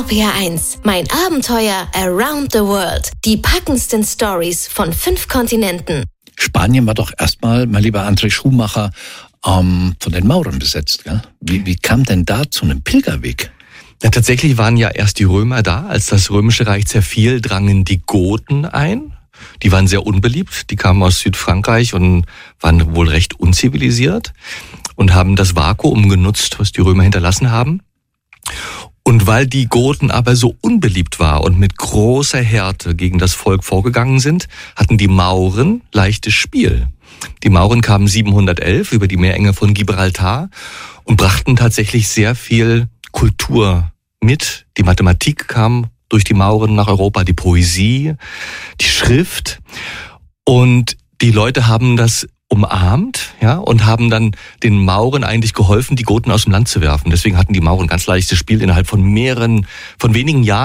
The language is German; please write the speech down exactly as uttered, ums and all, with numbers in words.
R P R eins, mein Abenteuer around the world. Die packendsten Stories von fünf Kontinenten. Spanien war doch erstmal, mein lieber André Schumacher, ähm, von den Maurern besetzt, gell? Wie, wie kam denn da zu einem Pilgerweg? Ja, tatsächlich waren ja erst die Römer da. Als das Römische Reich zerfiel, drangen die Goten ein. Die waren sehr unbeliebt. Die kamen aus Südfrankreich und waren wohl recht unzivilisiert und haben das Vakuum genutzt, was die Römer hinterlassen haben. Und weil die Goten aber so unbeliebt war und mit großer Härte gegen das Volk vorgegangen sind, hatten die Mauren leichtes Spiel. Die Mauren kamen siebenhundertelf über die Meerenge von Gibraltar und brachten tatsächlich sehr viel Kultur mit. Die Mathematik kam durch die Mauren nach Europa, die Poesie, die Schrift. Und die Leute haben das umarmt, ja, und haben dann den Mauren eigentlich geholfen, die Goten aus dem Land zu werfen. Deswegen hatten die Mauren ganz leichtes Spiel innerhalb von mehreren, von wenigen Jahren.